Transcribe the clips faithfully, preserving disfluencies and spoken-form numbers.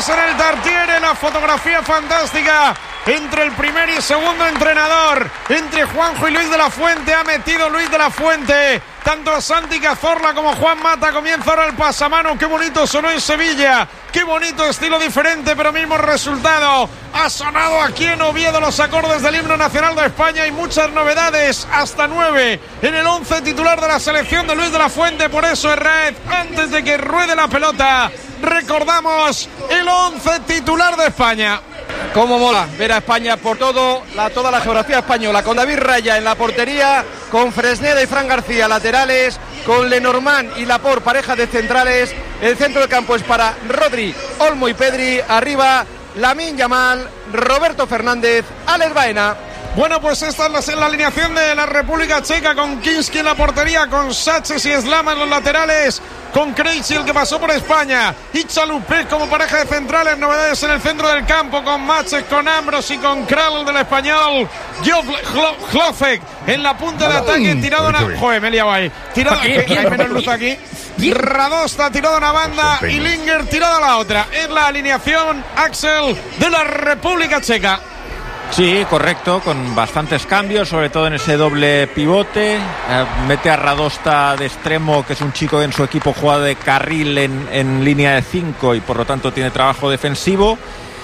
Torres en el Tartiere, la fotografía fantástica entre el primer y segundo entrenador, entre Juanjo y Luis de la Fuente. Ha metido Luis de la Fuente tanto a Santi Cazorla como Juan Mata. Comienza ahora el pasamano. Qué bonito sonó en Sevilla, qué bonito estilo diferente, pero mismo resultado. Ha sonado aquí en Oviedo los acordes del himno nacional de España y muchas novedades, hasta nueve en el once titular de la selección de Luis de la Fuente. Por eso, Herrera, antes de que ruede la pelota, recordamos el once titular de España. Cómo mola ver a España por todo, la, toda la geografía española, con David Raya en la portería, con Fresneda y Fran García laterales, con Lenormand y Laporte pareja de centrales. El centro del campo es para Rodri, Olmo y Pedri. Arriba Lamine Yamal, Roberto Fernández, Alex Baena. Bueno, pues esta es la, la alineación de la República Checa, con Kinski en la portería, con Sánchez y Slama en los laterales, con Krejci, el que pasó por España, y Chalupé como pareja de centrales. Novedades en el centro del campo, con Maches, con Ambros y con Kral del español. Hlofek en la punta de ataque, tirado una... Joder, me he liado ahí. Tirado, hay menos luz aquí. Radosta tirado a una banda y Linger tirado a la otra. Es la alineación, Axel, de la República Checa. Sí, correcto, con bastantes cambios, sobre todo en ese doble pivote. Eh, mete a Radosta de extremo, que es un chico que en su equipo juega de carril en, en línea de cinco y por lo tanto tiene trabajo defensivo.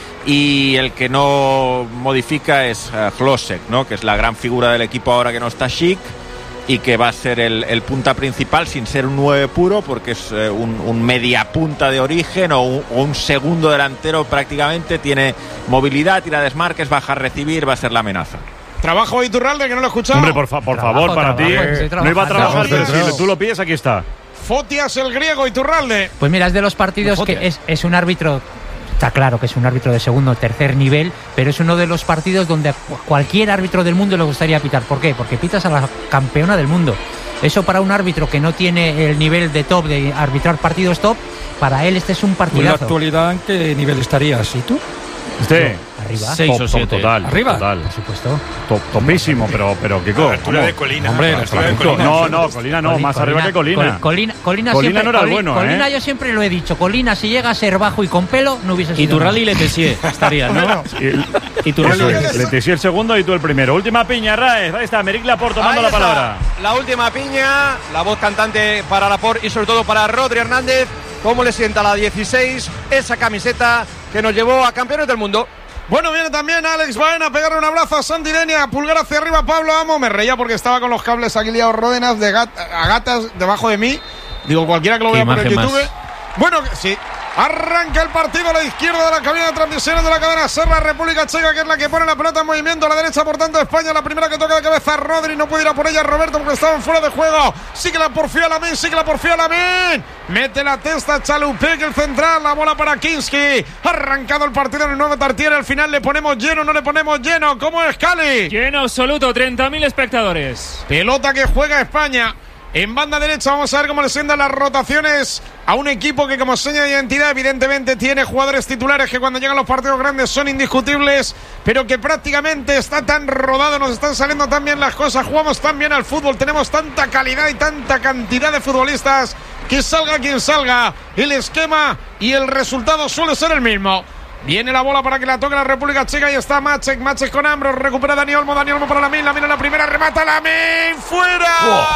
Y el que no modifica es uh, Hlosek, ¿no? Que es la gran figura del equipo ahora que no está Schick y que va a ser el, el punta principal sin ser un nueve puro, porque es eh, un, un media punta de origen o un, o un segundo delantero prácticamente. Tiene movilidad, tira desmarques, baja a recibir, va a ser la amenaza. Trabajo Iturralde, que no lo he escuchado. Hombre, por, fa- por trabajo, favor, para trabajo, ti. sí, No iba a trabajar, pero Fotias. si tú lo pides, aquí está. Fotias el griego, Iturralde. Pues mira, es de los partidos que es, es un árbitro, está claro que es un árbitro de segundo o tercer nivel, pero es uno de los partidos donde a cualquier árbitro del mundo le gustaría pitar. ¿Por qué? Porque pitas a la campeona del mundo. Eso para un árbitro que no tiene el nivel de top de arbitrar partidos top, para él este es un partidazo. En la actualidad, ¿en qué nivel estarías? ¿Y tú? Este. Arriba. Seis Top, o siete. Total. Arriba. Total. Por supuesto. Top, topísimo, pero, pero Kiko. A la altura de Colina. Hombre, a la altura de Colina. No, no, Colina no, Coli- más arriba que Colina. Col- Colina, Colina, Colina siempre, no era el Coli- bueno, Colina ¿eh? yo siempre lo he dicho. Colina, si llega a ser bajo y con pelo, no hubiese sido. Iturralde y Letessier estaría, ¿no? Iturralde. Le te el segundo y tú el primero. Última piña, Raez. Ahí está, Meric Laporte tomando Ahí la está, palabra. la última piña, la voz cantante para Laporte y sobre todo para Rodri Hernández. Cómo le sienta la dieciséis, esa camiseta que nos llevó a campeones del mundo. Bueno, viene también Alex Baena a pegarle un abrazo a Santi Denia, pulgar hacia arriba Pablo Amo. Me reía porque estaba con los cables aquí liados Ródenas de gat- a gatas debajo de mí. Digo, cualquiera que lo vea por el YouTube. Más. Bueno, sí. Arranca el partido a la izquierda de la cabina de transmisiones de la cadena SER, la República Checa, que es la que pone la pelota en movimiento. A la derecha, por tanto, España. La primera que toca de cabeza Rodri. No puede ir a por ella Roberto porque estaban fuera de juego. Sí que la porfía Lamine, sí que la porfía Lamine. Mete la testa Chalupé, el central. La bola para Kinski. Arrancado el partido en el nuevo Tartiere. Al final le ponemos lleno, no le ponemos lleno. ¿Cómo es Cali? Lleno absoluto, treinta mil espectadores. Pelota que juega España. En banda derecha vamos a ver cómo le sientan las rotaciones a un equipo que como seña de identidad evidentemente tiene jugadores titulares que cuando llegan los partidos grandes son indiscutibles, pero que prácticamente está tan rodado, nos están saliendo tan bien las cosas, jugamos tan bien al fútbol, tenemos tanta calidad y tanta cantidad de futbolistas que salga quien salga, el esquema y el resultado suele ser el mismo. Viene la bola para que la toque la República Checa y está Maciek, Maciek con Ambros, recupera Dani Olmo, Dani Olmo para Lamine, Lamine la primera, remata Lamine, fuera.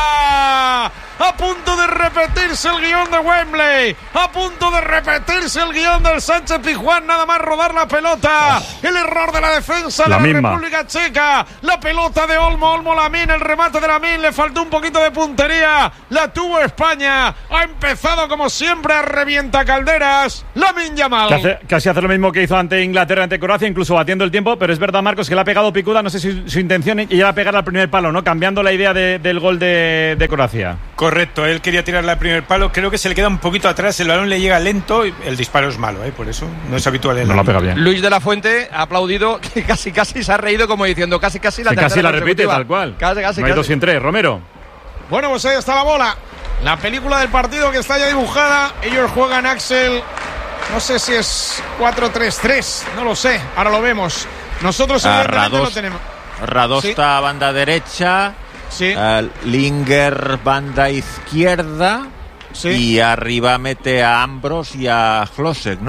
Oh. A punto de repetirse el guión de Wembley, a punto de repetirse el guión del Sánchez Pizjuán, nada más rodar la pelota, oh. El error de la defensa la de la misma. República Checa, la pelota de Olmo, Olmo Lamine, el remate de Lamine, le faltó un poquito de puntería, la tuvo España, ha empezado como siempre a revienta calderas, Lamine Yamal. Que hace, casi hace lo mismo que hizo ante Inglaterra, ante Croacia, incluso batiendo el tiempo, pero es verdad, Marcos, que le ha pegado picuda, no sé si su intención era pegar al primer palo, ¿no? Cambiando la idea de, del gol de, de Croacia. Correcto, él quería tirarle al primer palo, creo que se le queda un poquito atrás, el balón le llega lento, y el disparo es malo, ¿eh? Por eso no es habitual en No la pega bien. Luis de la Fuente ha aplaudido, que casi casi se ha reído como diciendo casi casi la Se tercera casi la repite consecutiva. tal cual. Casi casi no hay casi. dos sin tres, Romero. Bueno, pues ahí está la bola, la película del partido que está ya dibujada, ellos juegan Axel, no sé si es cuatro tres tres, no lo sé, ahora lo vemos. Nosotros Ah, evidentemente Rados- lo tenemos. Radosta, sí. Banda derecha. Sí. Uh, Linger, banda izquierda. Sí. Y arriba mete a Ambros y a Hlosek, ¿no?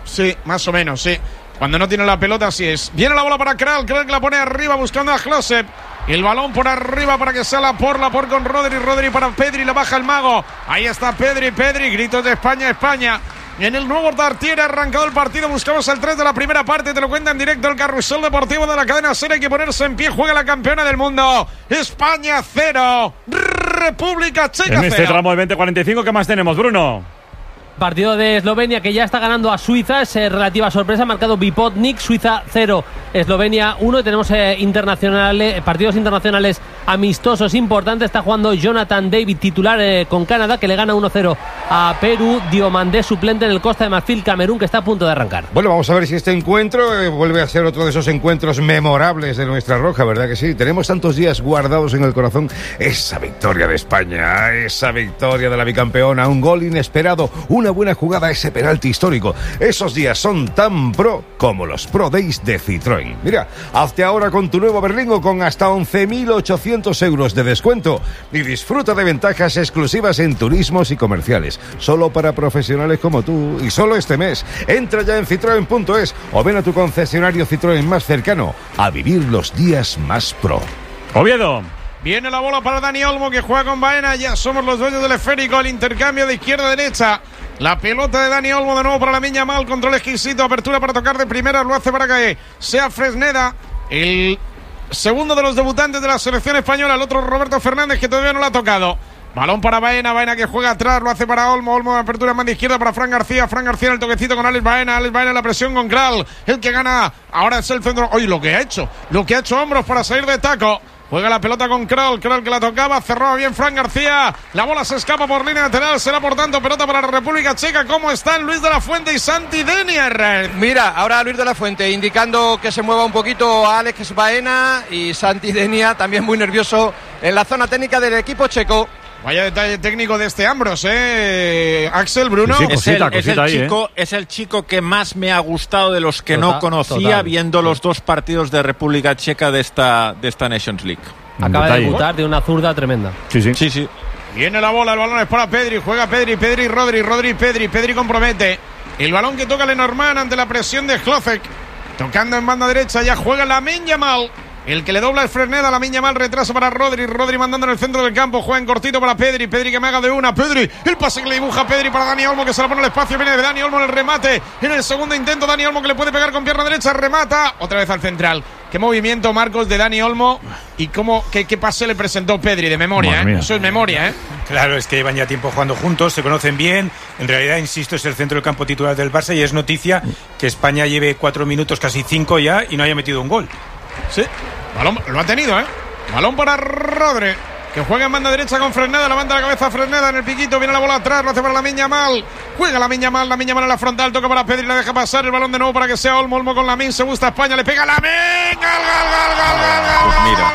Sí, más o menos, sí. Cuando no tiene la pelota, así es. Viene la bola para Kral, Kral que la pone arriba buscando a Klose. El balón por arriba para que sea Laporte, Laporte con Rodri, Rodri para Pedri, la baja el mago. Ahí está Pedri, Pedri, gritos de España, España. En el nuevo Tartiere ha arrancado el partido, buscamos el tres de la primera parte, te lo cuenta en directo el Carrusel Deportivo de la cadena SER. Hay que ponerse en pie, juega la campeona del mundo. España cero, República Checa cero. En este tramo de veinte cuarenta y cinco, ¿qué más tenemos, Bruno? Partido de Eslovenia que ya está ganando a Suiza, es eh, relativa sorpresa, marcado Vipotnik, Suiza cero, Eslovenia uno. Y tenemos eh, internacionales, partidos internacionales amistosos importantes. Está jugando Jonathan David, titular eh, con Canadá, que le gana uno cero a Perú. Diomandé, suplente en el Costa de Marfil, Camerún, que está a punto de arrancar. Bueno, vamos a ver si este encuentro eh, vuelve a ser otro de esos encuentros memorables de nuestra roja, ¿verdad que sí? Tenemos tantos días guardados en el corazón esa victoria de España, esa victoria de la bicampeona, un gol inesperado, un una buena jugada, ese penalti histórico. Esos días son tan pro como los Pro Days de Citroën. Mira, hazte ahora con tu nuevo Berlingo con hasta once mil ochocientos euros de descuento y disfruta de ventajas exclusivas en turismos y comerciales, solo para profesionales como tú y solo este mes. Entra ya en citroen punto es o ven a tu concesionario Citroën más cercano a vivir los días más pro. Oviedo. Viene la bola para Dani Olmo que juega con Baena. Ya somos los dueños del esférico. El intercambio de izquierda a derecha. La pelota de Dani Olmo de nuevo para Lamine Yamal. Control exquisito. Apertura para tocar de primera. Lo hace para que sea Fresneda. El segundo de los debutantes de la selección española. El otro Roberto Fernández, que todavía no lo ha tocado. Balón para Baena. Baena que juega atrás. Lo hace para Olmo. Olmo de apertura más de izquierda para Fran García. Fran García el toquecito con Alex Baena. Alex Baena la presión con Kral. El que gana ahora es el centro. Oye, lo que ha hecho. Lo que ha hecho hombros para salir de taco. Juega la pelota con Kral, Kral que la tocaba, cerraba bien Fran García, la bola se escapa por línea lateral, será por tanto pelota para la República Checa. ¿Cómo están Luis de la Fuente y Santi Denier? Mira, ahora Luis de la Fuente indicando que se mueva un poquito a Alex Baena y Santi Denier también muy nervioso en la zona técnica del equipo checo. Vaya detalle técnico de este Ambros, ¿eh? Axel, Bruno. Sí, sí, cosita, es, el, es, el ahí, chico, ¿eh? es el chico que más me ha gustado de los que total, no conocía total, viendo sí. los dos partidos de República Checa de esta, de esta Nations League. Acaba de debutar de una zurda tremenda. Sí, sí. sí, sí. Viene la bola, el balón es para Pedri. Juega Pedri, Pedri, Rodri, Rodri, Pedri. Pedri compromete. El balón que toca Lenormand ante la presión de Klosek. Tocando en banda derecha, ya juega Lamine Yamal. El que le dobla es Fresneda, Lamine Yamal retrasa para Rodri, Rodri mandando en el centro del campo, juega en cortito para Pedri, Pedri que me haga de una, Pedri, el pase que le dibuja Pedri para Dani Olmo que se la pone al espacio, viene de Dani Olmo en el remate, en el segundo intento Dani Olmo que le puede pegar con pierna derecha, remata, otra vez al central. Qué movimiento, Marcos, de Dani Olmo y cómo, qué, qué pase le presentó Pedri de memoria, ¿eh? Eso es memoria, ¿eh? Claro, es que llevan ya tiempo jugando juntos, se conocen bien. En realidad, insisto, es el centro del campo titular del Barça y es noticia que España lleve cuatro minutos, casi cinco ya, y no haya metido un gol. Sí, balón, lo ha tenido, ¿eh? Balón para Rodri, que juega en banda derecha con Fresneda, levanta la cabeza Fresneda en el piquito, viene la bola atrás, lo hace para Lamine Yamal, juega Lamine Yamal, Lamine Yamal en la frontal, toca para Pedri, la deja pasar, el balón de nuevo para que sea Olmo, Olmo con Lamine, se gusta España, le pega Lamine, gol, gol, gol, gol, gol, pues mira.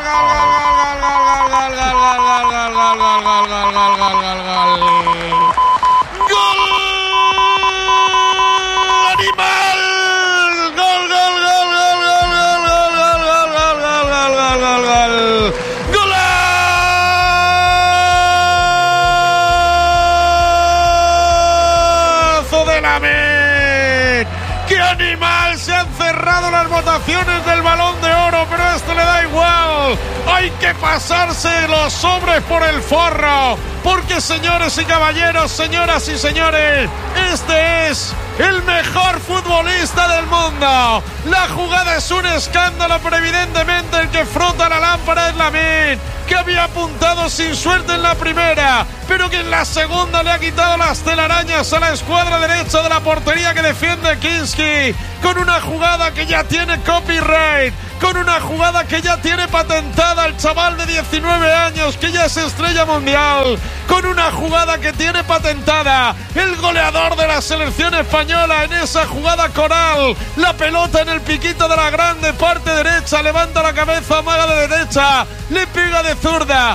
Las votaciones del Balón de Oro, pero a esto le da igual. Hay que pasarse los sobres por el forro, porque señores y caballeros, señoras y señores, este es el mejor futbolista del mundo. La jugada es un escándalo, pero evidentemente el que frota la lámpara es Lamine, que había apuntado sin suerte en la primera, pero que en la segunda le ha quitado las telarañas a la escuadra derecha de la portería que defiende Kinski, con una jugada que ya tiene copyright, con una jugada que ya tiene patentada el chaval de diecinueve años, que ya es estrella mundial, con una jugada que tiene patentada el goleador de la selección española en esa jugada coral, la pelota en el piquito de la grande parte derecha, levanta la cabeza, amaga de derecha, le pega de zurda. Todo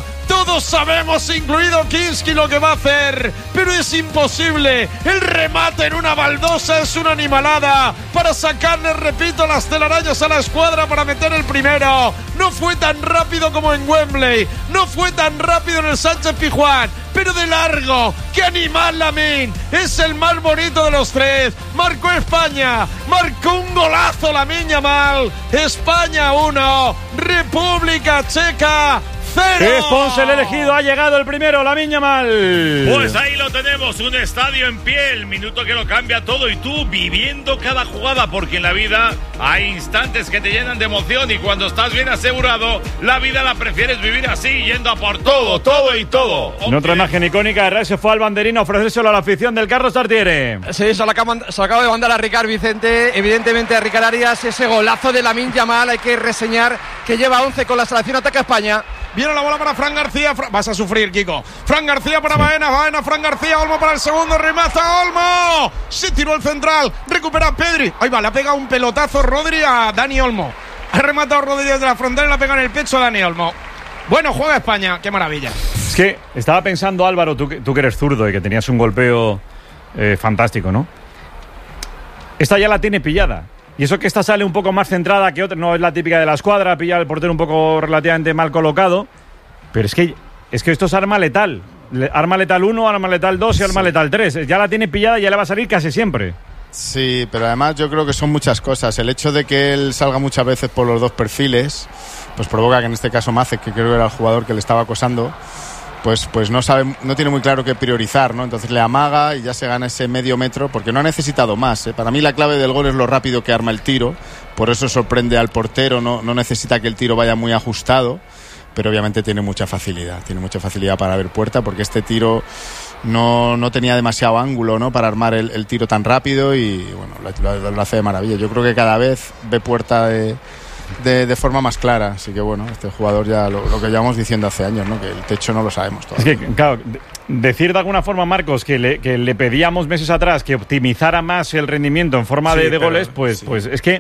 Todos sabemos, incluido Kinski, lo que va a hacer, pero es imposible. El remate en una baldosa es una animalada para sacarle, repito, las telarañas a la escuadra para meter el primero. No fue tan rápido como en Wembley, no fue tan rápido en el Sánchez Pizjuán, pero de largo. ¡Qué animal Lamine! Es el más bonito de los tres. Marcó España, marcó un golazo Lamine Yamal. España uno, República Checa cero. Es Ponce el elegido, ha llegado el primero, Lamine Yamal. Pues ahí lo tenemos, un estadio en pie, el minuto que lo cambia todo y tú viviendo cada jugada, porque en la vida hay instantes que te llenan de emoción y cuando estás bien asegurado, la vida la prefieres vivir así, yendo a por todo, todo y todo. En otra imagen icónica, Herrera se fue al banderín a ofrecérselo a la afición del Carlos Tartiere. Sí, se lo acaba, se lo acaba de mandar a Ricard Vicente, evidentemente a Ricard Arias, ese golazo de Lamine Yamal, hay que reseñar que lleva once con la selección, ataca España. Viene la bola para Fran García. Fra- Vas a sufrir, Kiko. Fran García para Baena. Baena, Fran García. Olmo para el segundo. Remata Olmo. Se tiró el central. Recupera Pedri. Ahí va, le ha pegado un pelotazo Rodri a Dani Olmo. Ha rematado Rodri desde la frontera y le ha pegado en el pecho a Dani Olmo. Bueno, juega España. Qué maravilla. Es que estaba pensando, Álvaro, tú, tú que eres zurdo y que tenías un golpeo eh, fantástico, ¿no? Esta ya la tiene pillada. Y eso que esta sale un poco más centrada que otra, no es la típica de la escuadra, pilla al portero un poco relativamente mal colocado, pero es que, es que esto es arma letal. Le, arma letal uno, arma letal dos y arma sí. letal tres. Ya la tiene pillada y ya le va a salir casi siempre. Sí, pero además yo creo que son muchas cosas. El hecho de que él salga muchas veces por los dos perfiles, pues provoca que en este caso Mace, que creo que era el jugador que le estaba acosando, pues, pues no sabe, no tiene muy claro qué priorizar, ¿no? Entonces le amaga y ya se gana ese medio metro, porque no ha necesitado más, ¿eh? Para mí la clave del gol es lo rápido que arma el tiro, por eso sorprende al portero, no, no necesita que el tiro vaya muy ajustado, pero obviamente tiene mucha facilidad, tiene mucha facilidad para ver puerta, porque este tiro no, no tenía demasiado ángulo, ¿no? Para armar el, el tiro tan rápido y bueno, lo, lo, lo hace de maravilla. Yo creo que cada vez ve puerta de... De, de forma más clara, así que bueno, este jugador ya lo, lo que llevamos diciendo hace años, ¿no? Que el techo no lo sabemos todavía. Es que, claro, decir de alguna forma, Marcos, que le, que le pedíamos meses atrás que optimizara más el rendimiento en forma sí, de, de pero, goles, pues, sí. pues es que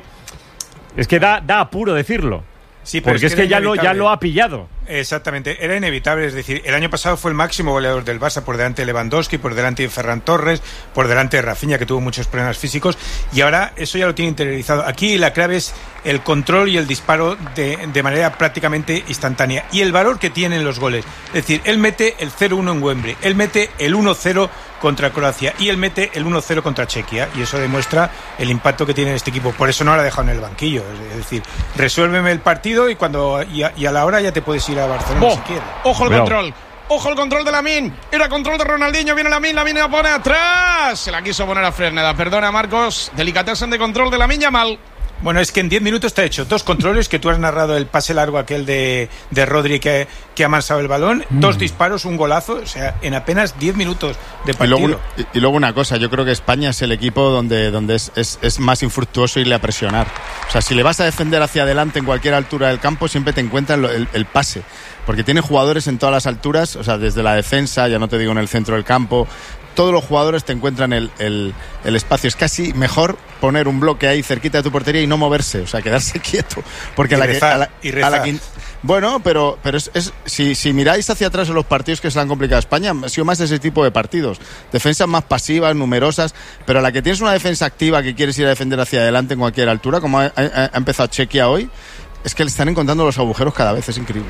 es que da, da apuro decirlo. Sí, pero porque es que, es que ya, lo, ya lo ha pillado. Exactamente, era inevitable, es decir, el año pasado fue el máximo goleador del Barça por delante de Lewandowski, por delante de Ferran Torres, por delante de Rafinha, que tuvo muchos problemas físicos, y ahora eso ya lo tiene interiorizado. Aquí la clave es el control y el disparo de, de manera prácticamente instantánea, y el valor que tienen los goles. Es decir, él mete el cero uno en Wembley, él mete el uno cero contra Croacia y él mete el uno cero contra Chequia, y eso demuestra el impacto que tiene este equipo. Por eso no lo ha dejado en el banquillo, es decir, resuélveme el partido y cuando y a, y a la hora ya te puedes ir a Barcelona oh, si quieres. Ojo el Cuidado. control, ojo el control de Lamine, era control de Ronaldinho, viene Lamine, Lamine la pone atrás, se la quiso poner a Fresneda, perdona Marcos, delicatessen de control de Lamine Yamal. Bueno, es que en diez minutos te ha hecho dos controles, que tú has narrado el pase largo aquel de, de Rodri que, que ha amansado el balón, mm. dos disparos, un golazo, o sea, en apenas diez minutos de partido. Y luego, y, y luego una cosa, yo creo que España es el equipo donde, donde es, es, es más infructuoso irle a presionar. O sea, si le vas a defender hacia adelante en cualquier altura del campo, siempre te encuentran el, el pase. Porque tiene jugadores en todas las alturas, o sea, desde la defensa, ya no te digo en el centro del campo, todos los jugadores te encuentran el, el, el espacio. Es casi mejor poner un bloque ahí cerquita de tu portería y no moverse, o sea, quedarse quieto. Porque y la rezar, que, a la, y rezar. A la que, bueno, pero, pero es, es, si, si miráis hacia atrás en los partidos que se le han complicado a España, ha sido más ese tipo de partidos. Defensas más pasivas, numerosas, pero a la que tienes una defensa activa que quieres ir a defender hacia adelante en cualquier altura, como ha, ha, ha empezado Chequia hoy, es que le están encontrando los agujeros cada vez, es increíble.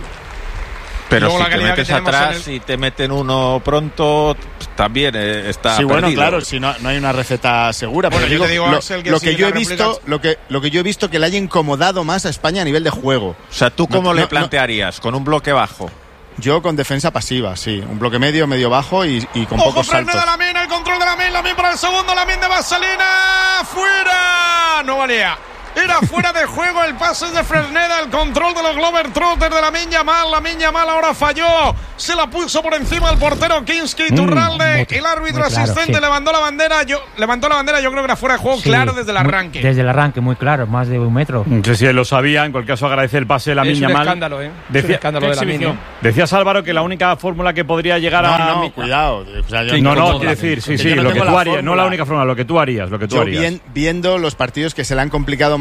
Pero si te metes atrás el... y te meten uno pronto, también eh, está sí, perdido. Bueno, claro, si no, no hay una receta segura. Bueno, pero yo digo, digo, lo, Axel, que lo sí, que yo he República... visto, lo que lo que yo he visto que le haya incomodado más a España a nivel de juego. O sea, ¿tú cómo no, le no, plantearías? No. ¿Con un bloque bajo? Yo con defensa pasiva, sí, un bloque medio, medio bajo y, y con Ojo, pocos saltos. Ojo, Lamine, el control de Lamine, Lamine para el segundo, Lamine de Vaselina, fuera, no valía. Era fuera de juego el pase de Fresneda, el control de los Globetrotters de Lamine Yamal. Lamine Yamal ahora falló, se la puso por encima el portero Kinski Turralde. Mm, el árbitro claro, asistente sí. levantó la bandera. Yo levantó la bandera. Yo creo que era fuera de juego, sí, claro, desde el arranque. Muy, desde el arranque, muy claro, más de un metro. No sé si él lo sabía. En cualquier caso, agradece el pase de Lamine Yamal. Es un escándalo, ¿eh? Decía, es un escándalo de Lamine. Decías, Álvaro, que la única fórmula que podría llegar no, a. No, no, cuidado. O sea, yo no, no, quiero decir, sí, sí, no lo que tú harías. No la única fórmula, lo que tú harías. Lo que tú yo harías. Bien, viendo los partidos que se le han complicado más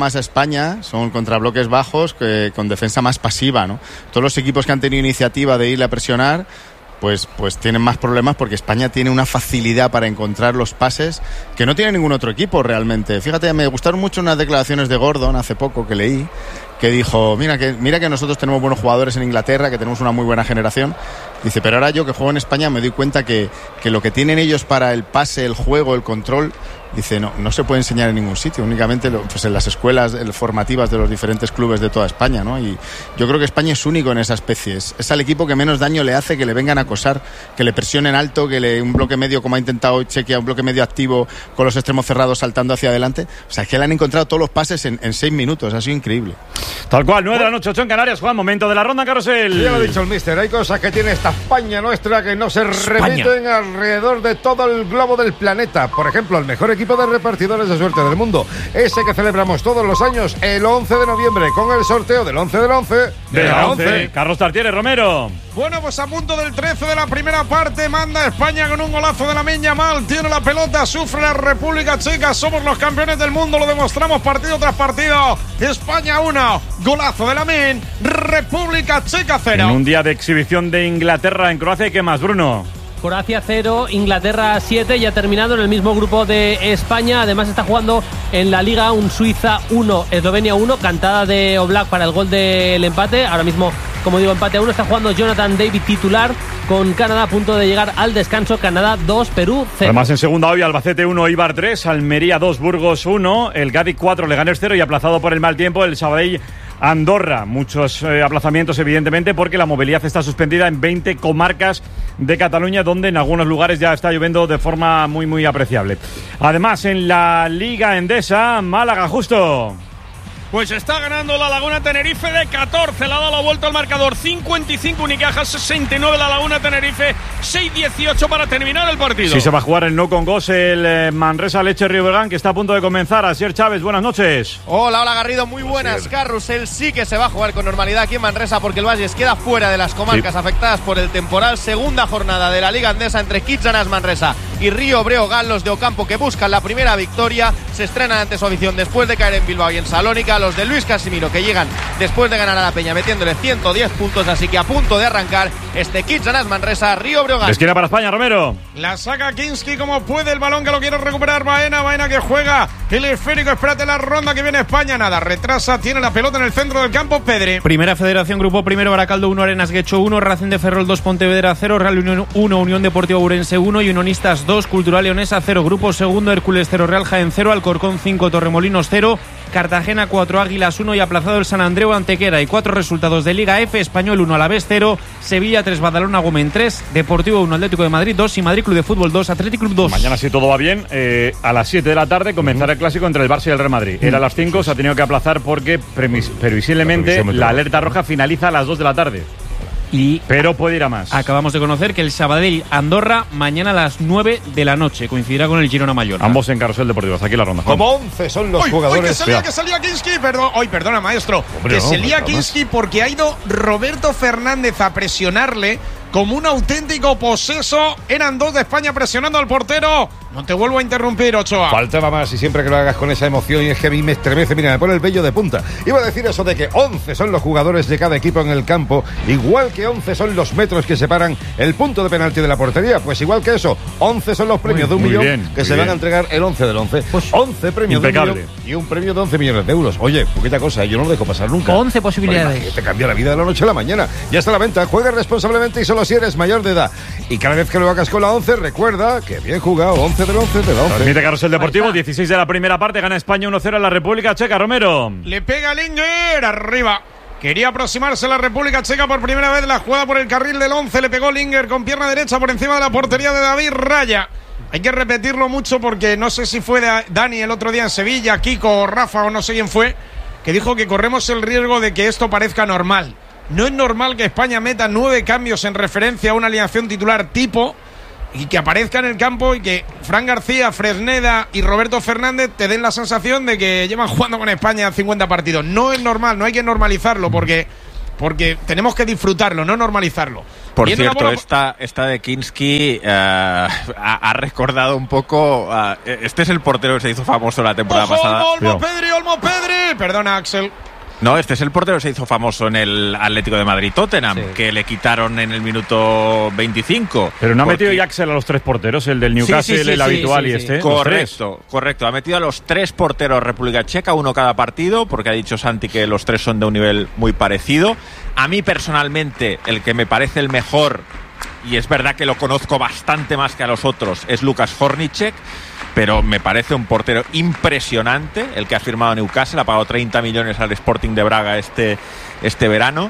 más a España son contrabloques bajos que, con defensa más pasiva, ¿no? Todos los equipos que han tenido iniciativa de irle a presionar Pues, pues tienen más problemas porque España tiene una facilidad para encontrar los pases que no tiene ningún otro equipo realmente. Fíjate, me gustaron mucho unas declaraciones de Gordon hace poco que leí, que dijo, mira que, mira que nosotros tenemos buenos jugadores en Inglaterra, que tenemos una muy buena generación. Dice, pero ahora yo que juego en España me doy cuenta que, que lo que tienen ellos para el pase, el juego, el control, dice, no, no se puede enseñar en ningún sitio, únicamente lo, pues en las escuelas formativas de los diferentes clubes de toda España, ¿no? Y yo creo que España es único en esa especie. Es, es al equipo que menos daño le hace que le vengan a acosar, que le presionen alto, que le un bloque medio, como ha intentado Chequia, un bloque medio activo con los extremos cerrados saltando hacia adelante. O sea, es que le han encontrado todos los pases en, en seis minutos. Ha sido increíble. Tal cual, nueve de la noche, ocho en Canarias. Juan, momento de la ronda, Carrusel. Ya lo ha dicho el míster, hay cosas que tiene esta España nuestra que no se España. repiten alrededor de todo el globo del planeta. Por ejemplo, el mejor equipo de repartidores de suerte del mundo, ese que celebramos todos los años el once de noviembre con el sorteo del once del once de la once. Carlos Tartiere, Romero. Bueno, pues a punto del trece de la primera parte, manda España con un golazo de Lamine Yamal, tiene la pelota, sufre la República Checa, somos los campeones del mundo, lo demostramos partido tras partido. España uno, golazo de Lamine, República Checa cero. En un día de exhibición de Inglaterra en Croacia, ¿qué más, Bruno? Croacia cero, Inglaterra siete, ya terminado en el mismo grupo de España. Además está jugando en la Liga un Suiza uno, Eslovenia uno, cantada de Oblak para el gol del empate. Ahora mismo, como digo, empate a uno. Está jugando Jonathan David titular con Canadá a punto de llegar al descanso. Canadá dos, Perú cero. Además en segunda hoy Albacete uno, Eibar tres, Almería dos, Burgos uno, el Cádiz cuatro, Leganés cero y aplazado por el mal tiempo el Sabadell Andorra. Muchos eh, aplazamientos evidentemente porque la movilidad está suspendida en veinte comarcas de Cataluña, donde en algunos lugares ya está lloviendo de forma muy muy apreciable. Además en la Liga Endesa, Málaga justo. Pues está ganando la Laguna Tenerife de catorce, le ha dado la vuelta al marcador, cincuenta y cinco Unicaja, sesenta y nueve la Laguna Tenerife, seis dieciocho para terminar el partido. Sí, se va a jugar el no con Gos, el eh, Manresa Leche Río Bergán, que está a punto de comenzar. Asier Chávez, buenas noches. Hola, hola Garrido, muy buenas. Carrusel sí que se va a jugar con normalidad aquí en Manresa porque el Valles queda fuera de las comarcas sí. afectadas por el temporal. Segunda jornada de la Liga Endesa entre Kitsanas Manresa y Río Breogán, los de Ocampo que buscan la primera victoria. Se estrenan ante su afición después de caer en Bilbao y en Salónica. Los de Luis Casimiro que llegan después de ganar a la Peña metiéndole ciento diez puntos, así que a punto de arrancar este Kitsanas Manresa Río Breogán. Esquina para España, Romero. La saca Kinski como puede, el balón que lo quiere recuperar Baena, Baena que juega el esférico, espérate la ronda que viene España, nada, retrasa, tiene la pelota en el centro del campo, Pedri. Primera Federación, Grupo Primero, Baracaldo uno, Arenas Guecho uno, Racing de Ferrol dos, Pontevedra cero, Real Unión uno, Unión Deportiva Ourense uno y Unionistas dos, Cultural Leonesa cero. Grupo Segundo, Hércules cero, Real Jaén cero, Alcorcón cinco, Torremolinos cero, Cartagena cuatro, Águilas uno y aplazado el San Andreu Antequera. Y cuatro resultados de Liga F: Español uno, Alavés cero, Sevilla tres, Badalona Gómez tres, Deportivo uno, Atlético de Madrid dos y Madrid Club de Fútbol dos, Atlético Club dos. Mañana, si todo va bien, eh, a las siete de la tarde comenzará el clásico entre el Barça y el Real Madrid. Era a las cinco, se ha tenido que aplazar porque premis- previsiblemente la alerta roja finaliza a las dos de la tarde. Y pero puede ir a más. Acabamos de conocer que el Sabadell Andorra mañana a las nueve de la noche coincidirá con el Girona Mallorca. Ambos en Carrusel Deportivo. Hasta aquí la ronda. Como once son los hoy, jugadores. Hoy que salía, que salía Kinski, perdón, hoy perdona maestro, Hombre, que no, salía no, Kinski porque ha ido Roberto Fernández a presionarle como un auténtico poseso. Eran dos de España presionando al portero. No te vuelvo a interrumpir, Ochoa. Faltaba más y siempre que lo hagas con esa emoción y es que a mí me estremece, mira, me pone el vello de punta. Iba a decir eso de que once son los jugadores de cada equipo en el campo, igual que once son los metros que separan el punto de penalti de la portería. Pues igual que eso, once son los premios muy, de un millón bien, que se bien. van a entregar el once del once. Pues once premios impecable. de un millón y un premio de once millones de euros. Oye, poquita cosa, yo no lo dejo pasar nunca. once posibilidades. Bueno, te cambia la vida de la noche a la mañana. Ya está a la venta, juega responsablemente y solo si eres mayor de edad. Y cada vez que lo hagas con la once, recuerda que bien jugado, once del once de la once. Transmite Carrusel Deportivo, dieciséis de la primera parte, gana España uno cero a la República Checa, Romero. Le pega Linger, arriba. Quería aproximarse la República Checa por primera vez, la jugada por el carril del once, le pegó Linger con pierna derecha por encima de la portería de David Raya. Hay que repetirlo mucho porque no sé si fue Dani el otro día en Sevilla, Kiko o Rafa o no sé quién fue, que dijo que corremos el riesgo de que esto parezca normal. No es normal que España meta nueve cambios en referencia a una alineación titular tipo y que aparezca en el campo y que Fran García, Fresneda y Roberto Fernández te den la sensación de que llevan jugando con España cincuenta partidos. No es normal, no hay que normalizarlo porque, porque tenemos que disfrutarlo, no normalizarlo. Por Viene cierto, esta, esta de Kinski uh, ha, ha recordado un poco... Uh, este es el portero que se hizo famoso la temporada ¡Ojo, pasada. Olmo, Olmo Pedri, Olmo Pedri! Perdona, Axel. No, este es el portero que se hizo famoso en el Atlético de Madrid-Tottenham, sí. que le quitaron en el minuto veinticinco. Pero no ha metido Axel a los tres porteros, el del Newcastle, sí, sí, sí, el sí, habitual sí, sí, y este. Correcto, correcto. Ha metido a los tres porteros República Checa, uno cada partido, porque ha dicho Santi que los tres son de un nivel muy parecido. A mí personalmente, el que me parece el mejor, y es verdad que lo conozco bastante más que a los otros, es Lukas Hornicek. Pero me parece un portero impresionante el que ha firmado Newcastle, ha pagado treinta millones al Sporting de Braga este, este verano.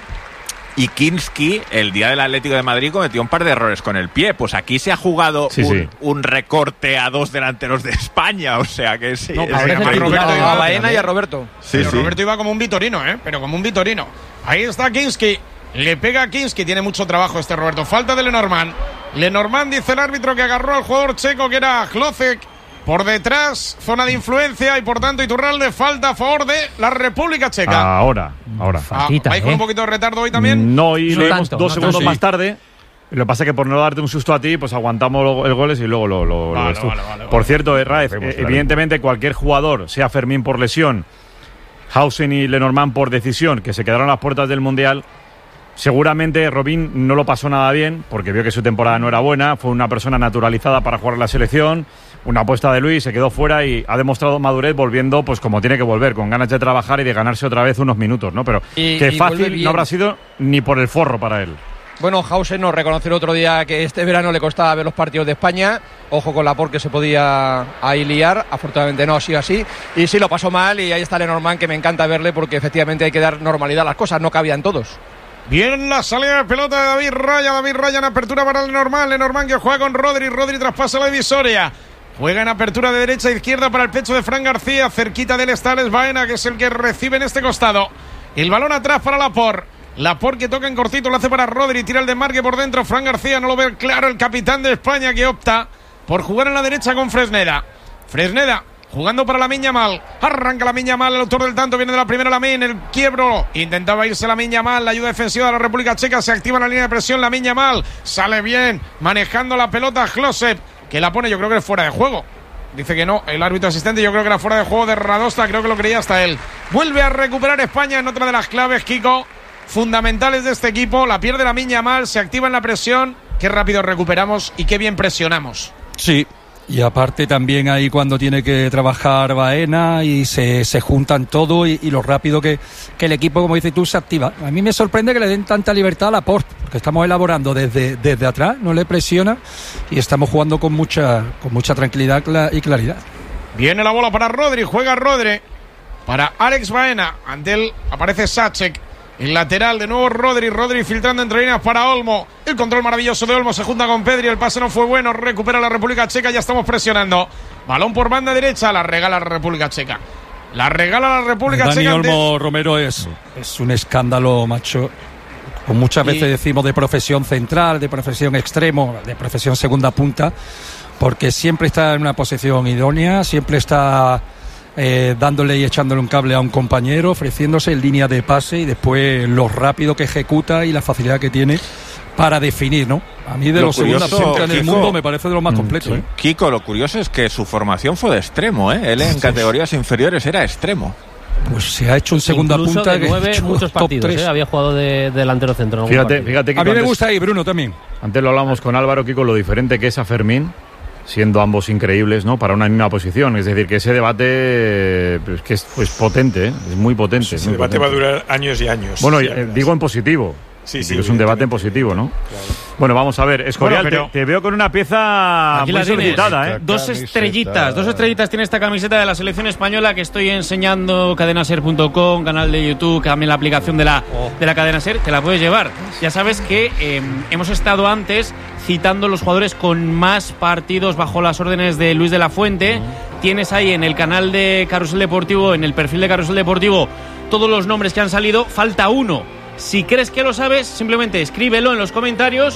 Y Kinski, el día del Atlético de Madrid, cometió un par de errores con el pie. Pues aquí se ha jugado sí, un, sí. un recorte a dos delanteros de España. O sea que sí. No, es, a, Roberto a, a Baena y a Roberto. Sí, Pero sí. Roberto iba como un Vitorino, ¿eh? Pero como un Vitorino. Ahí está Kinski. Le pega a Kinski, tiene mucho trabajo este Roberto. Falta de Lenormand. Lenormand dice el árbitro que agarró al jugador checo que era Hlocek. Por detrás, zona de influencia y por tanto Iturralde, falta a favor de la República Checa. Ahora, ahora. Ah, ¿Vais ¿eh? con un poquito de retardo hoy también? No, y no leemos tanto, dos no segundos tanto. más tarde. Lo que pasa es que por no darte un susto a ti, pues aguantamos el goles y luego lo, lo, vale, lo ves tú. Vale, vale, por vale. cierto, eh, Raez, eh, evidentemente cualquier jugador, sea Fermín por lesión, Hausen y Lenormand por decisión, que se quedaron a las puertas del Mundial, seguramente Robin no lo pasó nada bien, porque vio que su temporada no era buena, fue una persona naturalizada para jugar en la selección. Una apuesta de Luis, se quedó fuera y ha demostrado madurez volviendo pues como tiene que volver, con ganas de trabajar y de ganarse otra vez unos minutos, ¿no? Pero y, que y fácil no habrá sido ni por el forro para él. Bueno, Hausen nos reconoció el otro día que este verano le costaba ver los partidos de España. Ojo con la por que se podía ahí liar. Afortunadamente no ha sido así. Y sí lo pasó mal y ahí está Lenormand, que me encanta verle porque efectivamente hay que dar normalidad a las cosas, no cabían todos. Bien la salida de pelota de David Raya. David Raya en apertura para Lenormand. Lenormand que juega con Rodri. Rodri traspasa la divisoria. Juega en apertura de derecha a izquierda para el pecho de Fran García. Cerquita del Stales Baena, que es el que recibe en este costado. El balón atrás para Laporte. Laporte que toca en cortito, lo hace para Rodri. Tira el desmarque por dentro. Fran García no lo ve claro. El capitán de España que opta por jugar en la derecha con Fresneda. Fresneda jugando para Lamine Yamal. Arranca Lamine Yamal, el autor del tanto. Viene de la primera Lamine, el quiebro. Intentaba irse Lamine Yamal. La ayuda defensiva de la República Checa. Se activa en la línea de presión Lamine Yamal. Sale bien manejando la pelota Hlocek, que la pone, yo creo que es fuera de juego. Dice que no, el árbitro asistente, yo creo que era fuera de juego de Radosta, creo que lo creía hasta él. Vuelve a recuperar España en otra de las claves, Kiko, fundamentales de este equipo. La pierde Lamine Yamal, se activa en la presión. Qué rápido recuperamos y qué bien presionamos. Sí, y aparte también ahí cuando tiene que trabajar Baena y se, se juntan todo y, y lo rápido que, que el equipo, como dices tú, se activa. A mí me sorprende que le den tanta libertad a Laporte, porque estamos elaborando desde, desde atrás, no le presiona y estamos jugando con mucha, con mucha tranquilidad y claridad. Viene la bola para Rodri, juega Rodri para Alex Baena. Ante él aparece Sacek. El lateral, de nuevo Rodri, Rodri filtrando entre líneas para Olmo. El control maravilloso de Olmo, se junta con Pedri, el pase no fue bueno, recupera la República Checa, ya estamos presionando. Balón por banda derecha, la regala la República Checa. La regala la República Dani Checa. Dani Olmo ante... Romero es, es un escándalo, macho. Como muchas veces y... decimos de profesión central, de profesión extremo, de profesión segunda punta, porque siempre está en una posición idónea, siempre está... Eh, dándole y echándole un cable a un compañero, ofreciéndose en línea de pase y después lo rápido que ejecuta y la facilidad que tiene para definir, ¿no? A mí de lo los segundas puntas en el mundo me parece de los más completos. Sí. ¿eh? Kiko, lo curioso es que su formación fue de extremo, ¿eh? Él en categorías inferiores era extremo. Pues se ha hecho en segunda Incluso punta de nueve, que muchos partidos, ¿eh? Había jugado de, de delantero centro. Fíjate, fíjate que a mí me gusta ahí Bruno también. Antes lo hablamos con Álvaro, Kiko, lo diferente que es a Fermín, siendo ambos increíbles, ¿no? Para una misma posición. Es decir, que ese debate pues, que es pues, potente, ¿eh? Es muy potente. Sí, ese muy debate potente. va a durar años y años. Bueno, sí, eh, digo en positivo. Sí, sí, es un debate en positivo, ¿no? Claro. Bueno, vamos a ver. Escorial, bueno, pero... te, te veo con una pieza aquí muy solicitada, ¿eh? Dos estrellitas, dos estrellitas tiene esta camiseta de la selección española que estoy enseñando, cadenaser punto com, canal de YouTube, también la aplicación de la, de la Cadena Ser, que la puedes llevar. Ya sabes que eh, hemos estado antes citando los jugadores con más partidos bajo las órdenes de Luis de la Fuente. Uh-huh. Tienes ahí en el canal de Carrusel Deportivo, en el perfil de Carrusel Deportivo, todos los nombres que han salido. Falta uno. Si crees que lo sabes, simplemente escríbelo en los comentarios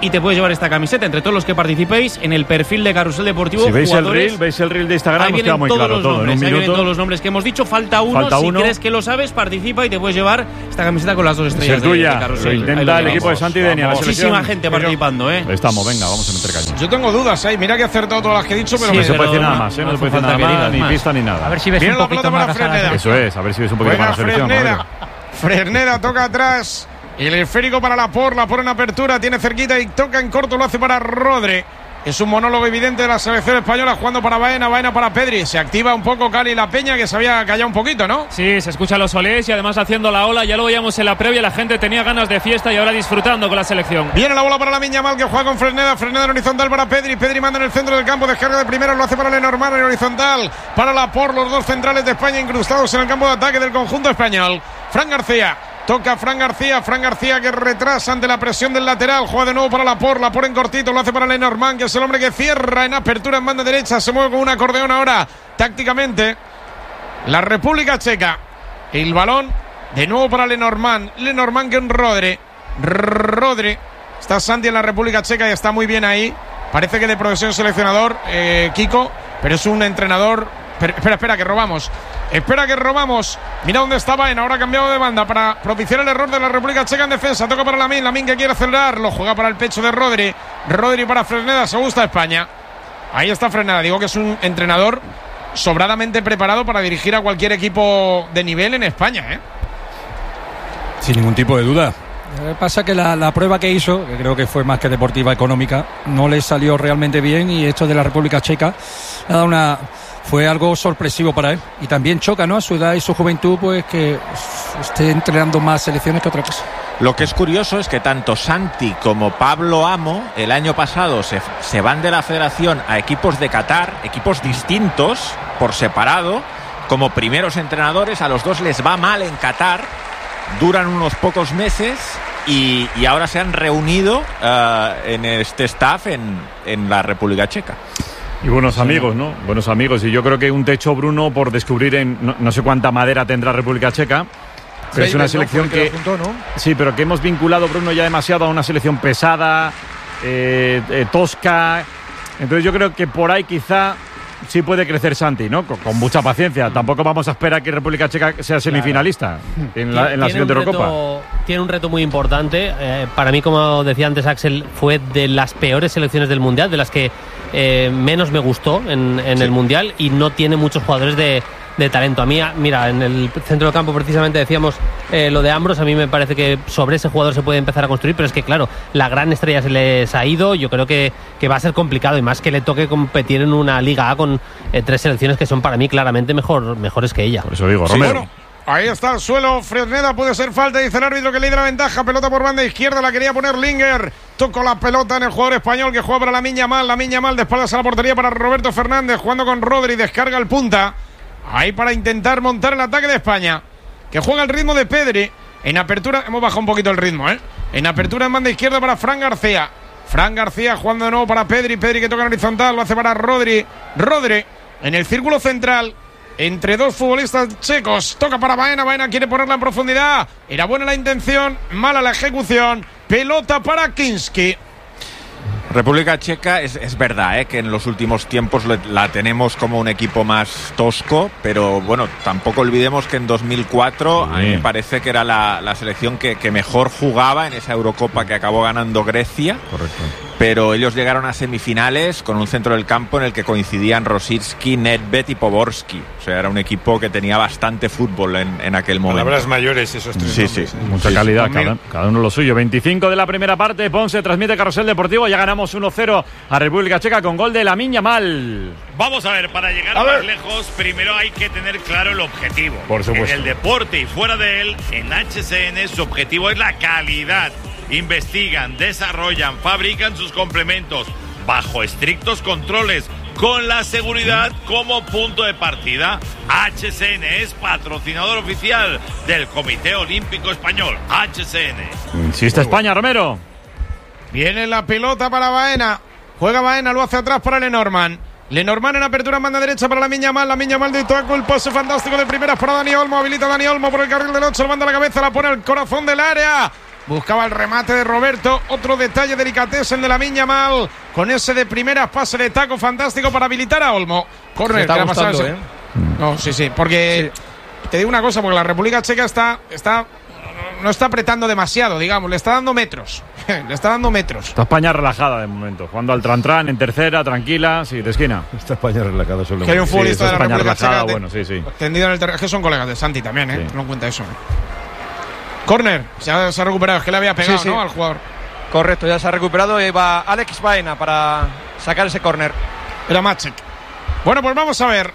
y te puedes llevar esta camiseta. Entre todos los que participéis en el perfil de Carrusel Deportivo, si veis jugadores, el reel, veis el reel de Instagram, ahí os queda muy todos claro los todo. Nombres, En un ahí minuto, vienen todos los nombres que hemos dicho. Falta uno. Falta si uno. crees que lo sabes, participa y te puedes llevar esta camiseta con las dos estrellas es de, tuya. de Carrusel. Lo intenta el equipo de Santi Denia. Muchísima gente participando, ¿eh? Estamos, venga, vamos a meter caña. Yo tengo dudas, ¿eh? Mira que he acertado todas las que he dicho, pero Sí, me no se puede decir nada más, ¿eh? No se puede decir nada más, ni pista ni nada. A ver si ves Viene un la poquito pelota más para a la Fresneda. selección. Eso es, a ver si ves un poquito Buena más la selección. Fresneda. Fresneda toca atrás. El esférico para la por, la por en apertura, tiene cerquita y toca en corto, lo hace para Rodri. Es un monólogo evidente de la selección española jugando para Baena, Baena para Pedri. Se activa un poco Cali La Peña, que se había callado un poquito, ¿no? Sí, se escucha los olés y además haciendo la ola. Ya lo veíamos en la previa, la gente tenía ganas de fiesta y ahora disfrutando con la selección. Viene la bola para la Miñamal, que juega con Fresneda. Fresneda en horizontal para Pedri. Pedri manda en el centro del campo, descarga de primera, lo hace para Lenormand en horizontal. Para la por, los dos centrales de España incrustados en el campo de ataque del conjunto español. Fran García. Toca Fran García, Fran García que retrasa ante la presión del lateral, juega de nuevo para la por, la por en cortito, lo hace para Lenormand, que es el hombre que cierra en apertura en banda derecha, se mueve con un acordeón ahora, tácticamente, la República Checa, el balón, de nuevo para Lenormand, Lenormand que un Rodri, Rodri, está Santi en la República Checa y está muy bien ahí, parece que de profesión seleccionador, eh, Kiko, pero es un entrenador, pero, espera, espera, que robamos. Espera que robamos. Mira dónde está Baena. Ahora ha cambiado de banda para propiciar el error de la República Checa en defensa. Toca para Lamine. Lamine que quiere acelerar. Lo juega para el pecho de Rodri. Rodri para Fresneda. Se gusta España. Ahí está Fresneda. Digo que es un entrenador sobradamente preparado para dirigir a cualquier equipo de nivel en España, ¿eh? Sin ningún tipo de duda. Lo que pasa es que la, la prueba que hizo, que creo que fue más que deportiva, económica, no le salió realmente bien y esto de la República Checa ha dado una... fue algo sorpresivo para él y también choca, ¿no? A su edad y su juventud, pues que esté entrenando más selecciones que otra cosa. Lo que es curioso es que tanto Santi como Pablo Amo el año pasado se, se van de la federación a equipos de Qatar, equipos distintos por separado, como primeros entrenadores. A los dos les va mal en Qatar, duran unos pocos meses y, y ahora se han reunido uh, en este staff en, en la República Checa. Y buenos amigos, ¿no? Buenos amigos. Y yo creo que un techo, Bruno, por descubrir en... No, no sé cuánta madera tendrá República Checa, pero es una selección que... Juntó, ¿no? Sí, pero que hemos vinculado, Bruno, ya demasiado a una selección pesada, eh, eh, tosca. Entonces yo creo que por ahí quizá sí puede crecer Santi, ¿no? Con, con mucha paciencia. Tampoco vamos a esperar que República Checa sea semifinalista claro. en la, en la siguiente Eurocopa. Tiene un reto muy importante. Eh, para mí, como decía antes Axel, fue de las peores selecciones del Mundial, de las que eh, menos me gustó en, en sí. el Mundial, y no tiene muchos jugadores de, de talento. A mí, mira, en el centro del campo precisamente decíamos eh, lo de Ambros. A mí me parece que sobre ese jugador se puede empezar a construir, pero es que claro, la gran estrella se les ha ido. Yo creo que, que va a ser complicado, y más que le toque competir en una Liga A con eh, tres selecciones que son para mí claramente mejor, mejores que ella. Por eso digo, sí, Romero. Bueno. Ahí está el suelo, Fresneda, puede ser falta, dice el árbitro que le da la ventaja, pelota por banda izquierda, la quería poner Linger, tocó la pelota en el jugador español que juega para la Miñamal, la Miñamal de espaldas a la portería para Roberto Fernández, jugando con Rodri, descarga el punta, ahí para intentar montar el ataque de España, que juega el ritmo de Pedri, en apertura, hemos bajado un poquito el ritmo, ¿eh? En apertura en banda izquierda para Fran García, Fran García jugando de nuevo para Pedri, Pedri que toca en horizontal, lo hace para Rodri, Rodri en el círculo central, entre dos futbolistas checos, toca para Baena, Baena quiere ponerla en profundidad, era buena la intención, mala la ejecución, pelota para Kinski. República Checa, es, es verdad ¿eh? que en los últimos tiempos le, la tenemos como un equipo más tosco, pero bueno, tampoco olvidemos que en dos mil cuatro sí. a mí me parece que era la, la selección que, que mejor jugaba en esa Eurocopa que acabó ganando Grecia. Correcto. Pero ellos llegaron a semifinales con un centro del campo en el que coincidían Rosicki, Nedved y Poborski. O sea, era un equipo que tenía bastante fútbol en, en aquel momento. Palabras mayores esos tres sí, nombres. sí, mucha sí, calidad, sí. cada, cada uno lo suyo. veinticinco de la primera parte, Ponce transmite Carrusel Deportivo, ya ganamos uno cero a República Checa con gol de Lamine Yamal. Vamos a ver, para llegar a más ver. lejos, primero hay que tener claro el objetivo. Por supuesto. En el deporte y fuera de él, en H C N su objetivo es la calidad. Investigan, desarrollan, fabrican sus complementos bajo estrictos controles, con la seguridad como punto de partida. H C N es patrocinador oficial del Comité Olímpico Español. H C N. Insiste España, Romero. Viene la pelota para Baena. Juega Baena, lo hace atrás para Lenormand. Lenormand en apertura en banda derecha para la Miñamal. La Miñamal de Itoaco, el pase fantástico de primeras para Dani Olmo. Habilita Dani Olmo por el carril del ocho, lo manda a la cabeza, la pone al corazón del área. Buscaba el remate de Roberto. Otro detalle delicatessen de Lamine Yamal. Con ese de primeras, pase de taco fantástico para habilitar a Olmo. Corner, está que gustando, pasado ¿eh? No, sí, sí. Porque sí. Te digo una cosa, porque la República Checa está, está no está apretando demasiado, digamos. Le está dando metros. Le está dando metros. Está España relajada de momento. Jugando al tran-tran en tercera, tranquila, sí, de esquina. Está España relajada solo. Que hay un futbolista sí, de la España República relajada, Checa. Bueno, sí, sí. Tendido en el terreno. Es que son colegas de Santi también, ¿eh? Sí. No cuenta eso. Corner, se ha, se ha recuperado, es que le había pegado, sí, sí. ¿no? Al jugador. Correcto, ya se ha recuperado y va Alex Baena para sacar ese córner. Era Maciek. Bueno, pues vamos a ver.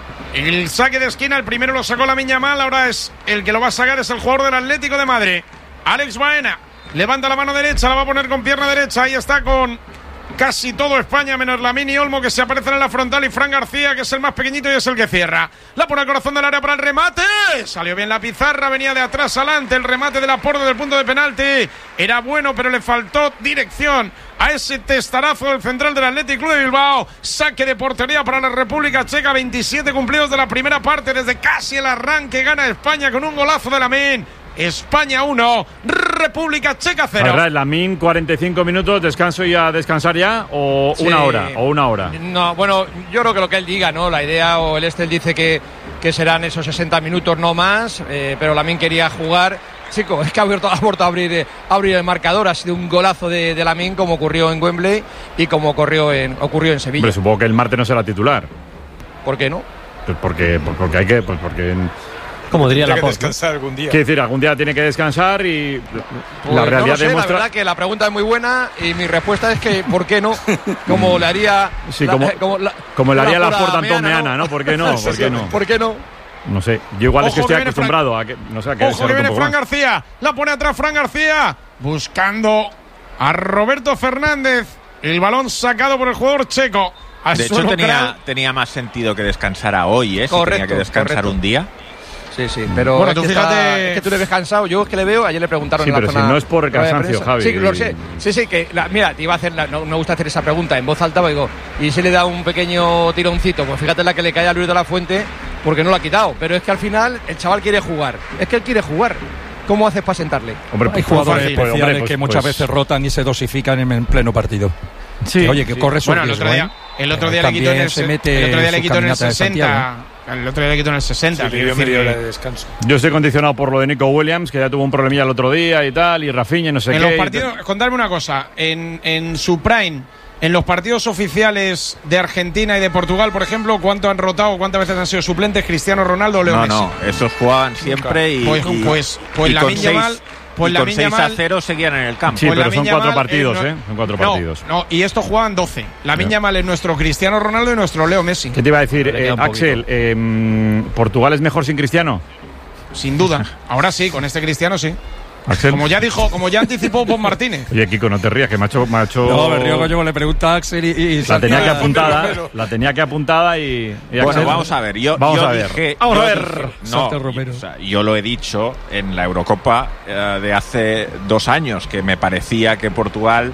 El saque de esquina, el primero lo sacó Lamine Yamal, ahora es el que lo va a sacar, es el jugador del Atlético de Madrid. Alex Baena levanta la mano derecha, la va a poner con pierna derecha, ahí está con casi todo España, menos Lamine y Olmo, que se aparecen en la frontal, y Fran García, que es el más pequeñito y es el que cierra. La pone al corazón del área para el remate. Salió bien la pizarra, venía de atrás adelante. El remate de Laporte del punto de penalti era bueno, pero le faltó dirección a ese testarazo del central del Athletic Club de Bilbao. Saque de portería para la República Checa. veintisiete cumplidos de la primera parte. Desde casi el arranque gana España con un golazo de Lamine. España uno, República Checa cero. Lamine, cuarenta y cinco minutos, descanso y a descansar ya, o Sí. una hora, o una hora. No, bueno, yo creo que lo que él diga, ¿no? La idea, o el Estel dice que, que serán esos sesenta minutos, no más, eh, pero Lamine quería jugar. Chico, es que ha vuelto, ha vuelto a abrir, eh, abrir el marcador. Ha sido un golazo de, de Lamine, como ocurrió en Wembley y como ocurrió en, ocurrió en Sevilla. Hombre, supongo que el martes no será titular. ¿Por qué no? Pues porque, pues porque hay que, pues porque. Como diría Tiene que Laporte. descansar algún día. Quiero decir, algún día tiene que descansar y Pues la no realidad lo sé, demuestra. la verdad que la pregunta es muy buena y mi respuesta es que ¿por qué no? Como le haría Sí, la- como, como la- como le haría una la pura Porta Antón Meana, Meana, ¿no? ¿Por qué no? ¿Por qué no? ¿Por qué no? No sé. Yo igual es que Ojo que estoy viene acostumbrado a que no sé a que se Ojo que rote un viene poco Fran más. García. La pone atrás Fran García. Buscando a Roberto Fernández. El balón sacado por el jugador checo. Al De hecho, suelo tenía, Kral. tenía más sentido que descansara hoy, ¿eh? Si Correcto, tenía que descansar correcto. un día. Sí, sí, pero Bueno, es, tú que fíjate- está- es que tú le ves cansado. Yo es que le veo, ayer le preguntaron Sí, en la pero zona si no es por rueda de cansancio, prensa. Javi. Sí, lo sé. Sí, sí, que la- mira, te iba a hacer la- no me gusta hacer esa pregunta en voz alta, digo, y si le da un pequeño tironcito, pues fíjate la que le cae a Luis de la Fuente porque no lo ha quitado, pero es que al final el chaval quiere jugar. Es que él quiere jugar. ¿Cómo haces para sentarle? Hombre, Hay pues, jugadores fácil. especiales Hombre, pues- que muchas pues- veces rotan y se dosifican en, en pleno partido. Sí, Que, oye, que sí. corre su Bueno, el riesgo, otro día, ¿eh? el otro Pero día le quitó en también el, se se- mete el otro día le sus quitó en el caminatas de sesenta. El otro día le quitó en el sesenta. Sí, quiero pidió decir media que- hora de descanso. Yo estoy condicionado por lo de Nico Williams, que ya tuvo un problemilla el otro día y tal, y Rafinha y no sé en qué. los y- partidos, contarme una cosa, en, en su prime, en los partidos oficiales de Argentina y de Portugal, por ejemplo, ¿cuánto han rotado, cuántas veces han sido suplentes Cristiano Ronaldo o Leo No, Messi? no, esos jugaban siempre y, Pues- y- pues- pues y con Lamine seis, Yamal- pues y con Lamine seis a Yamal- cero seguían en el campo. Sí, Pues pero son Lamine cuatro Yamal, partidos, eh, no- ¿eh? Son cuatro no, partidos. No, y estos juegan doce. Lamine Ya. Yamal es nuestro Cristiano Ronaldo y nuestro Leo Messi. ¿Qué te iba a decir, Le queda eh, un Axel? eh, mm, ¿Portugal es mejor sin Cristiano? Sin duda. Ahora sí, con este Cristiano sí. Axel. Como ya dijo, como ya anticipó Bob Martínez. Oye, Kiko, no te rías, que me ha hecho. Me ha hecho- No, me río yo le pregunta a Axel y, y La tenía que Santiago. apuntada, la tenía que apuntada y. y Bueno, Axel- vamos a ver. Yo, Vamos yo a ver. dije- Vamos yo a ver. dije- no, Santo Romero. o sea, yo lo he dicho en la Eurocopa eh, de hace dos años, que me parecía que Portugal.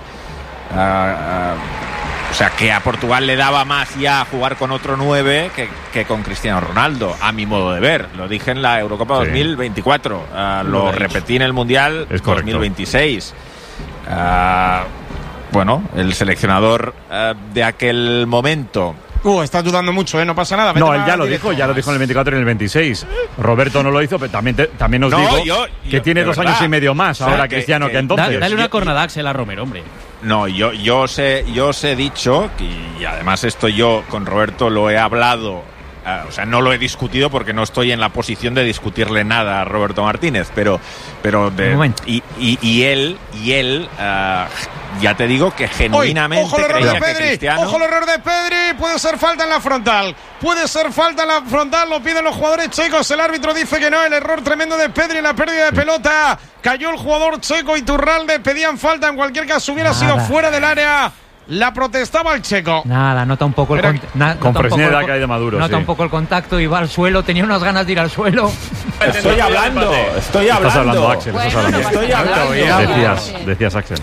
ah, ah, o sea, que a Portugal le daba más ya jugar con otro nueve que, que con Cristiano Ronaldo, a mi modo de ver. Lo dije en la Eurocopa Sí. dos mil veinticuatro. ah, Lo lo ha dicho. repetí en el Mundial Es correcto. dos mil veintiséis. Ah, bueno, el seleccionador ah, de aquel momento. Uh, estás dudando mucho, ¿eh? No pasa nada. Vete No, él más ya lo directo. dijo, ya lo dijo en el veinticuatro y en el veintiséis. Roberto no lo hizo, pero también, te- también os No, digo yo- que yo- tiene de dos verdad. años y medio más O sea, ahora que- Cristiano que, que- entonces. Da- dale una Yo- cornada Axel a Romero, hombre. No, yo, yo, os he, yo os he dicho, y además esto yo con Roberto lo he hablado, eh, o sea, no lo he discutido porque no estoy en la posición de discutirle nada a Roberto Martínez, pero, pero de- Un momento. y, y, y él, y él, eh, ya te digo que Hoy, genuinamente ojo el error creía de que Pedri, Cristiano. ojo el error de Pedri, puede ser falta en la frontal, puede ser falta en la frontal, lo piden los jugadores checos, el árbitro dice que no, el error tremendo de Pedri en la pérdida de pelota, cayó el jugador checo Iturralde, pedían falta, en cualquier caso hubiera Nada. sido fuera del área, la protestaba el checo. Nada, nota un poco el Pero- contacto. Na- Con nota un poco Fresneda el co- cae de Maduro, Nota sí. un poco el contacto y va al suelo. Tenía unas ganas de ir al suelo. Estoy hablando, estoy Estás hablando, hablando. Axel, estás Bueno, hablando. no pasa Estoy nada. hablando. Decías, decías, Axel.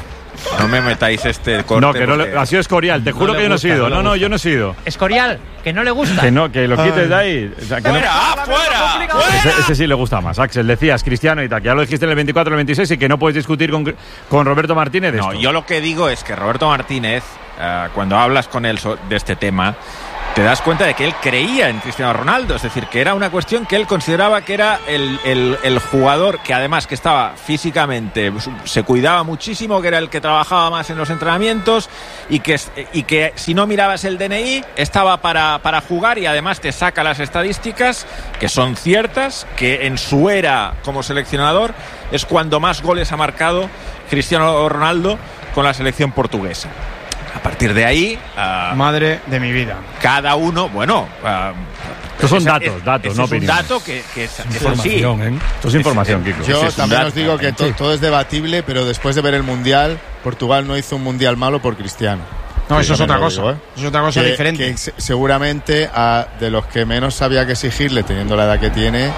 No me metáis este corte. No, que no le, ha sido Escorial, te no juro que yo no he gusta, sido. no No, no, gusta. yo no he sido. Escorial, que no le gusta. Que no, que lo quites de ahí. O sea, que no- ¡Fuera! ¡Fuera! ¡Fuera! Ese, ese sí le gusta más, Axel. Decías Cristiano y tal, que ya lo dijiste en el veinticuatro, el veintiséis y que no puedes discutir con, con Roberto Martínez de No, esto. yo lo que digo es que Roberto Martínez, eh, cuando hablas con él so- de este tema, te das cuenta de que él creía en Cristiano Ronaldo, es decir, que era una cuestión que él consideraba que era el, el, el jugador que además que estaba físicamente, se cuidaba muchísimo, que era el que trabajaba más en los entrenamientos y que, y que si no mirabas el D N I estaba para, para jugar y además te saca las estadísticas que son ciertas, que en su era como seleccionador es cuando más goles ha marcado Cristiano Ronaldo con la selección portuguesa. A partir de ahí, uh, madre de mi vida. Cada uno, bueno, uh, Estos son esa- datos, es- datos, ese no es un opiniones. dato que, que es, que es así. Información, ¿eh? Esto es información, Kiko. Yo Ese es un también dato. os digo que to- todo es debatible, pero después de ver el Mundial, Portugal no hizo un Mundial malo por Cristiano. No, eso es también otra lo cosa. digo, ¿eh? Es otra cosa Que- diferente. que se- seguramente a, de los que menos había que exigirle, teniendo la edad que tiene,